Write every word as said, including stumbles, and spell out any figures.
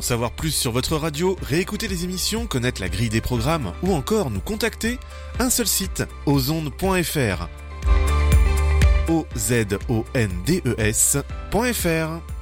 savoir plus sur votre radio, réécouter les émissions, connaître la grille des programmes ou encore nous contacter, un seul site, ozondes point f r. O Z O N D E S point F R.